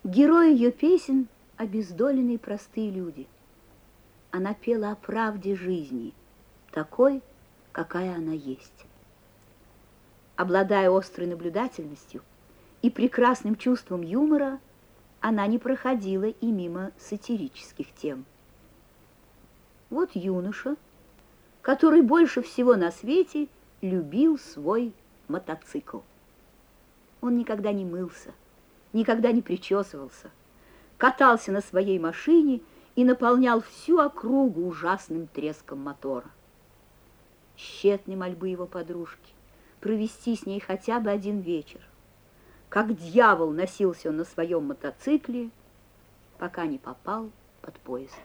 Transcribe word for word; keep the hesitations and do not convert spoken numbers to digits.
Герои ее песен — обездоленные простые люди. Она пела о правде жизни, такой, какая она есть. Обладая острой наблюдательностью и прекрасным чувством юмора, она не проходила и мимо сатирических тем. Вот юноша, который больше всего на свете любил свой мотоцикл. Он никогда не мылся, никогда не причесывался, катался на своей машине и наполнял всю округу ужасным треском мотора. Тщетны мольбы его подружки провести с ней хотя бы один вечер. Как дьявол носился он на своем мотоцикле, пока не попал под поезд.